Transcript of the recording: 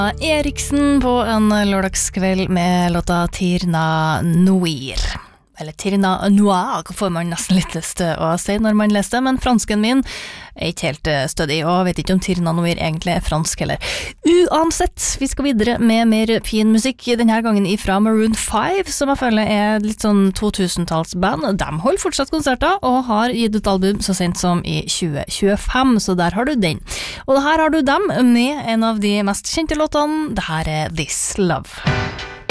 Eriksen på en lørdagskveld med låta Tirna Noir. Eller Tirna Noir får man nesten litt lyst til å si når man leser det, men fransken min ikke helt stødig, og vet ikke om Tirna Noir egentlig fransk heller. Uansett, vi skal videre med mer fin musikk, denne gangen ifra Maroon 5, som jeg føler litt sånn 2000-tallsband. De holder fortsatt konserter, og har gitt ut album så sent som i 2025, så der har du den. Og her har du dem med en av de mest kjente låtene, det her This Love.